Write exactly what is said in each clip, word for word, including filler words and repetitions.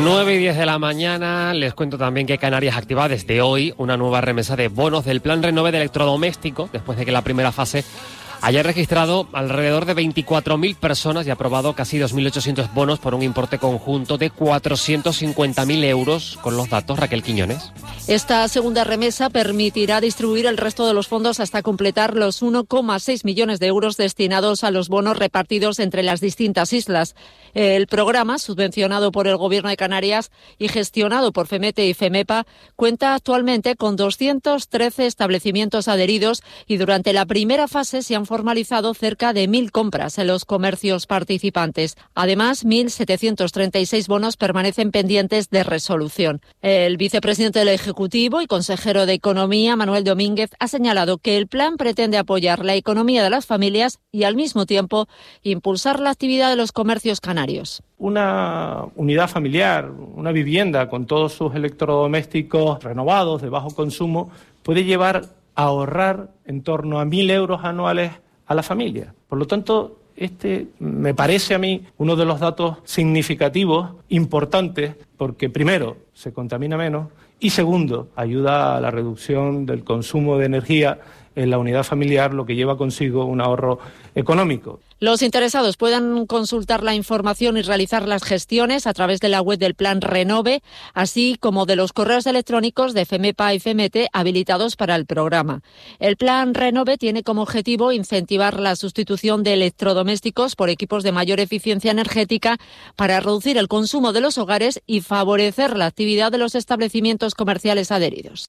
nueve y diez de la mañana. Les cuento también que Canarias activa desde hoy una nueva remesa de bonos del Plan Renove de electrodoméstico, después de que la primera fase haya registrado alrededor de veinticuatro mil personas y aprobado casi dos mil ochocientos bonos por un importe conjunto de cuatrocientos cincuenta mil euros, con los datos Raquel Quiñones. Esta segunda remesa permitirá distribuir el resto de los fondos hasta completar los uno coma seis millones de euros destinados a los bonos repartidos entre las distintas islas. El programa, subvencionado por el Gobierno de Canarias y gestionado por FEMETE y FEMEPA, cuenta actualmente con doscientos trece establecimientos adheridos y durante la primera fase se han formalizado cerca de mil compras en los comercios participantes. Además, mil setecientos treinta y seis bonos permanecen pendientes de resolución. El vicepresidente del Ejecutivo y consejero de Economía, Manuel Domínguez, ha señalado que el plan pretende apoyar la economía de las familias y, al mismo tiempo, impulsar la actividad de los comercios canarios. Una unidad familiar, una vivienda con todos sus electrodomésticos renovados de bajo consumo puede llevar a ahorrar en torno a mil euros anuales a la familia. Por lo tanto, este me parece a mí uno de los datos significativos, importantes, porque primero, se contamina menos y segundo, ayuda a la reducción del consumo de energía en la unidad familiar, lo que lleva consigo un ahorro económico. Los interesados pueden consultar la información y realizar las gestiones a través de la web del Plan Renove, así como de los correos electrónicos de FEMEPA y FEMETE habilitados para el programa. El Plan Renove tiene como objetivo incentivar la sustitución de electrodomésticos por equipos de mayor eficiencia energética para reducir el consumo de los hogares y favorecer la actividad de los establecimientos comerciales adheridos.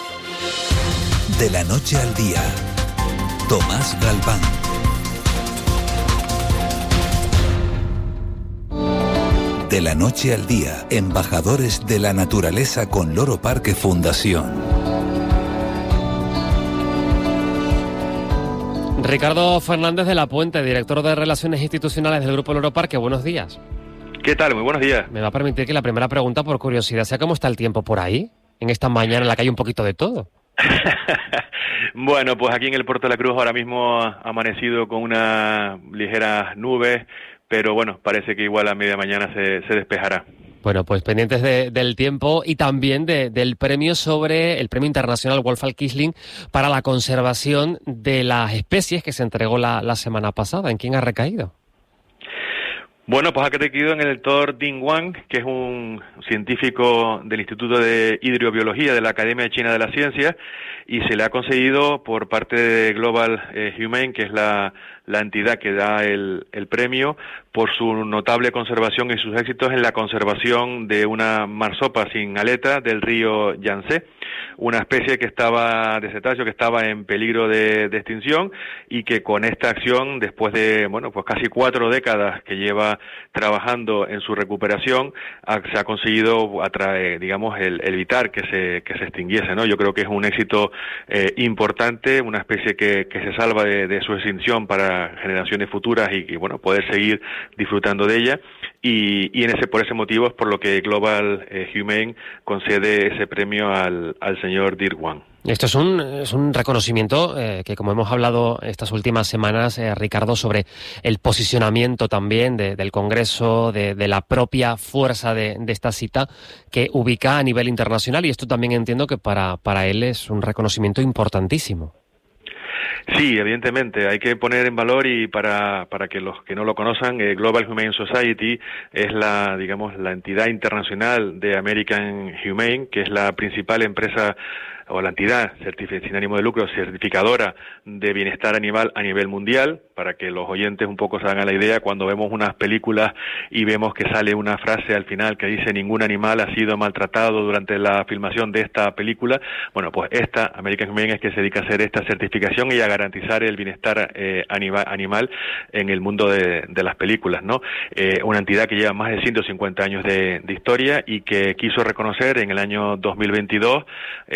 De la noche al día, Tomás Galván. De la noche al día, embajadores de la naturaleza con Loro Parque Fundación. Ricardo Fernández de la Puente, director de Relaciones Institucionales del Grupo Loro Parque, buenos días. ¿Qué tal? Muy buenos días. Me va a permitir que la primera pregunta, por curiosidad, sea cómo está el tiempo por ahí, en esta mañana en la que hay un poquito de todo. Bueno, pues aquí en el Puerto de la Cruz ahora mismo ha amanecido con unas ligeras nubes, pero bueno, parece que igual a media mañana se, se despejará. Bueno, pues pendientes de, del tiempo y también de, del premio sobre el Premio Internacional Wolfgang Kiessling para la conservación de las especies que se entregó la, la semana pasada. ¿En quién ha recaído? Bueno, pues ha caído en el doctor Ding Wang, que es un científico del Instituto de Hidrobiología de la Academia China de las Ciencias, y se le ha concedido por parte de Global eh, Humane, que es la, la entidad que da el, el premio, por su notable conservación y sus éxitos en la conservación de una marsopa sin aleta del río Yangtze, una especie que estaba de cetáceo que estaba en peligro de, de extinción, y que con esta acción, después de bueno pues casi cuatro décadas que lleva trabajando en su recuperación, ha, se ha conseguido atraer, digamos, el, el evitar que se que se extinguiese, ¿no? Yo creo que es un éxito eh, importante, una especie que, que se salva de, de su extinción para generaciones futuras y, y bueno, poder seguir disfrutando de ella, y, y en ese por ese motivo es por lo que Global eh, Humane concede ese premio al, al señor Ding Wang. Esto es un, es un reconocimiento eh, que, como hemos hablado estas últimas semanas, eh, Ricardo, sobre el posicionamiento también de, del Congreso, de, de la propia fuerza de, de esta cita, que ubica a nivel internacional, y esto también entiendo que para, para él es un reconocimiento importantísimo. Sí, evidentemente, hay que poner en valor, y para para que los que no lo conozcan, eh, Global Humane Society es la, digamos, la entidad internacional de American Humane, que es la principal empresa o la entidad sin ánimo de lucro certificadora de bienestar animal a nivel mundial. Para que los oyentes un poco se hagan la idea, cuando vemos unas películas y vemos que sale una frase al final que dice ningún animal ha sido maltratado durante la filmación de esta película, bueno, pues esta American Humane es que se dedica a hacer esta certificación y a garantizar el bienestar eh, anima, animal en el mundo de, de las películas, ¿no? Eh, una entidad que lleva más de ciento cincuenta años de, de historia, y que quiso reconocer en el año dos mil veintidós eh,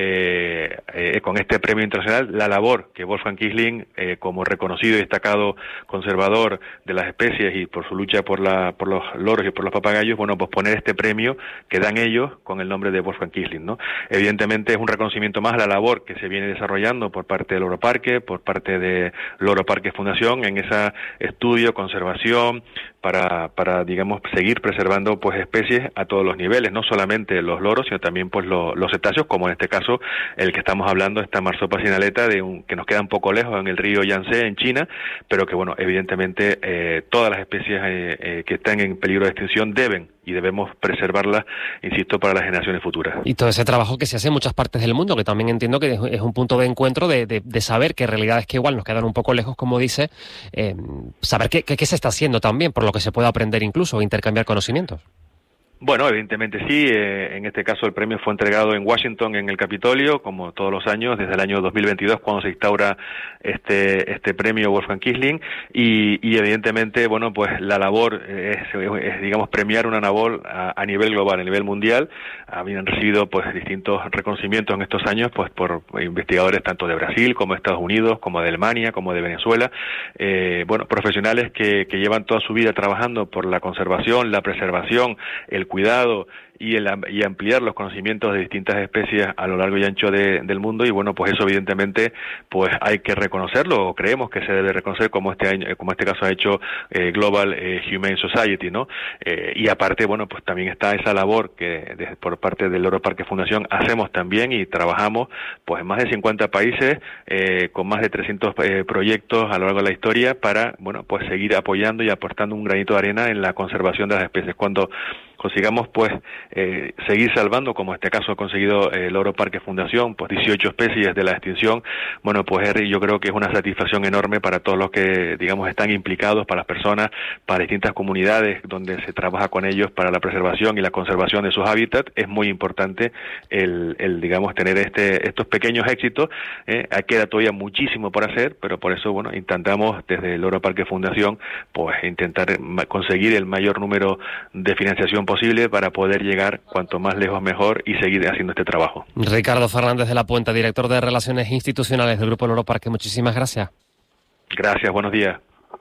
eh, eh, con este premio internacional la labor que Wolfgang Kiessling, eh, como reconocido y destacado conservador de las especies y por su lucha por la por los loros y por los papagayos, bueno, pues poner este premio que dan ellos con el nombre de Wolfgang Kiessling, ¿no? Evidentemente es un reconocimiento más a la labor que se viene desarrollando por parte del Loro Parque, por parte de Loro Parque Fundación en ese estudio, conservación, para, para digamos, seguir preservando pues especies a todos los niveles, no solamente los loros, sino también pues lo, los cetáceos, como en este caso el que estamos hablando, esta Marsopa sinaleta, de un, que nos queda un poco lejos en el río Yangtze, en China, pero que bueno, evidentemente eh, todas las especies eh, eh, que están en peligro de extinción deben y debemos preservarlas, insisto, para las generaciones futuras. Y todo ese trabajo que se hace en muchas partes del mundo, que también entiendo que es un punto de encuentro de, de, de saber que realidades que igual nos quedan un poco lejos, como dice, eh, saber qué, qué, qué se está haciendo también, por lo que se puede aprender incluso, intercambiar conocimientos. Bueno, evidentemente sí. Eh, en este caso el premio fue entregado en Washington, en el Capitolio, como todos los años, desde el año dos mil veintidós, cuando se instaura este este premio Wolfgang Kiessling, y, y evidentemente, bueno, pues la labor es, es digamos, premiar una labor a, a nivel global, a nivel mundial. Habían recibido pues distintos reconocimientos en estos años, pues por investigadores tanto de Brasil, como de Estados Unidos, como de Alemania, como de Venezuela, eh, bueno, profesionales que, que llevan toda su vida trabajando por la conservación, la preservación, el cuidado y, el, y ampliar los conocimientos de distintas especies a lo largo y ancho de, del mundo, y bueno, pues eso evidentemente pues hay que reconocerlo, o creemos que se debe reconocer, como este año, como este caso ha hecho eh, Global eh, Humane Society, ¿no? Eh, y aparte, bueno, pues también está esa labor que de, por parte del Loro Parque Fundación hacemos también, y trabajamos pues en más de cincuenta países, eh, con más de trescientos eh, proyectos a lo largo de la historia para, bueno, pues seguir apoyando y aportando un granito de arena en la conservación de las especies. Cuando consigamos pues eh, seguir salvando, como en este caso ha conseguido el eh, Loro Parque Fundación, pues dieciocho especies de la extinción, bueno, pues yo creo que es una satisfacción enorme para todos los que, digamos, están implicados, para las personas, para distintas comunidades donde se trabaja con ellos para la preservación y la conservación de sus hábitats. Es muy importante el, el digamos, tener este estos pequeños éxitos. Eh, queda todavía muchísimo por hacer, pero por eso, bueno, intentamos desde el Loro Parque Fundación, pues intentar conseguir el mayor número de financiación posible para poder llegar cuanto más lejos mejor y seguir haciendo este trabajo. Ricardo Fernández de la Puente, director de Relaciones Institucionales del Grupo Loro Parque, muchísimas gracias. Gracias, buenos días.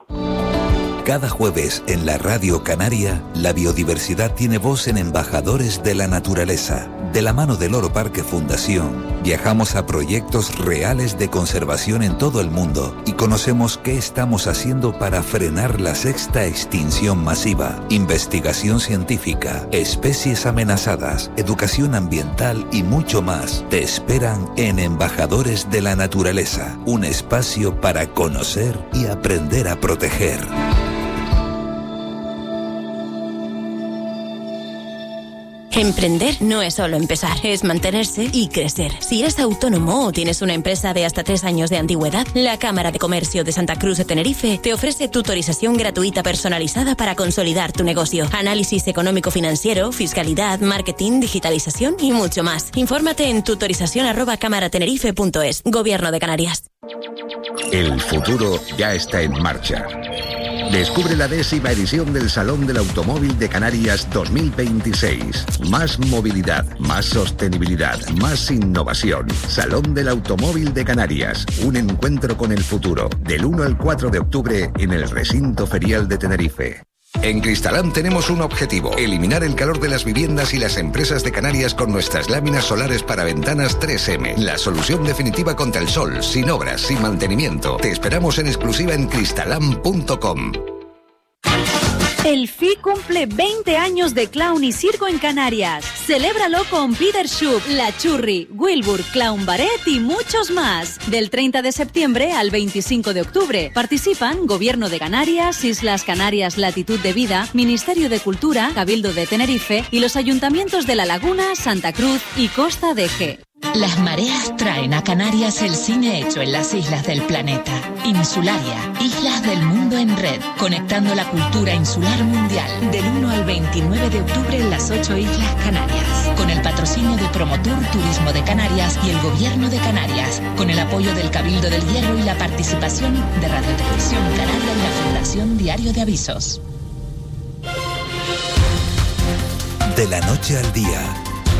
Cada jueves en la Radio Canaria, la biodiversidad tiene voz en Embajadores de la Naturaleza. De la mano del Loro Parque Fundación, viajamos a proyectos reales de conservación en todo el mundo y conocemos qué estamos haciendo para frenar la sexta extinción masiva. Investigación científica, especies amenazadas, educación ambiental y mucho más te esperan en Embajadores de la Naturaleza, un espacio para conocer y aprender a proteger. Emprender no es solo empezar, es mantenerse y crecer. Si eres autónomo o tienes una empresa de hasta tres años de antigüedad, la Cámara de Comercio de Santa Cruz de Tenerife te ofrece tutorización gratuita personalizada para consolidar tu negocio. Análisis económico-financiero, fiscalidad, marketing, digitalización y mucho más. Infórmate en tutorización arroba cámaratenerife punto es. Gobierno de Canarias. El futuro ya está en marcha. Descubre la décima edición del Salón del Automóvil de Canarias dos mil veintiséis. Más movilidad, más sostenibilidad, más innovación. Salón del Automóvil de Canarias. Un encuentro con el futuro. Del uno al cuatro de octubre en el Recinto Ferial de Tenerife. En Cristalam tenemos un objetivo: eliminar el calor de las viviendas y las empresas de Canarias con nuestras láminas solares para ventanas tres eme. La solución definitiva contra el sol, sin obras, sin mantenimiento. Te esperamos en exclusiva en cristalam punto com. El F I cumple veinte años de clown y circo en Canarias. Celébralo con Peter Schupp, La Churri, Wilbur, Clown Barret y muchos más. Del treinta de septiembre al veinticinco de octubre. Participan Gobierno de Canarias, Islas Canarias Latitud de Vida, Ministerio de Cultura, Cabildo de Tenerife y los ayuntamientos de La Laguna, Santa Cruz y Costa de Eje. Las mareas traen a Canarias el cine hecho en las islas del planeta. Insularia, Islas del Mundo en Red, conectando la cultura insular mundial. Del uno al veintinueve de octubre en las ocho Islas Canarias. Con el patrocinio de Promotur Turismo de Canarias y el Gobierno de Canarias. Con el apoyo del Cabildo del Hierro y la participación de Radio Televisión Canaria y la Fundación Diario de Avisos. De la noche al día,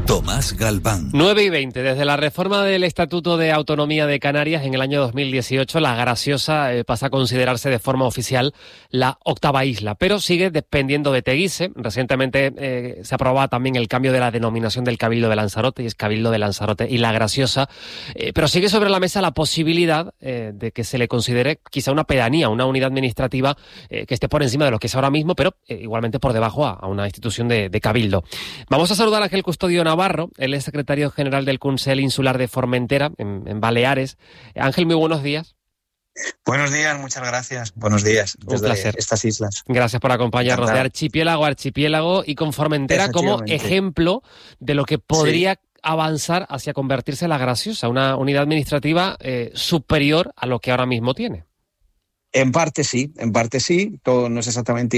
Tomás Galván. nueve y veinte. Desde la reforma del Estatuto de Autonomía de Canarias en el año dos mil dieciocho, la Graciosa eh, pasa a considerarse de forma oficial la octava isla, pero sigue dependiendo de Teguise. Recientemente eh, se aprobaba también el cambio de la denominación del Cabildo de Lanzarote, y es Cabildo de Lanzarote y la Graciosa, eh, pero sigue sobre la mesa la posibilidad eh, de que se le considere quizá una pedanía, una unidad administrativa eh, que esté por encima de lo que es ahora mismo, pero eh, igualmente por debajo a, a una institución de, de Cabildo. Vamos a saludar a Ángel Custodio Navarro, él es secretario general del Consell Insular de Formentera, en, en Baleares. Ángel, muy buenos días. Buenos días, muchas gracias. Buenos días desde Un placer. estas islas. Gracias por acompañarnos. Encantado. De archipiélago a archipiélago y con Formentera como ejemplo de lo que podría sí. avanzar hacia convertirse en la Graciosa, una unidad administrativa eh, superior a lo que ahora mismo tiene. En parte sí, en parte sí. Todo no es exactamente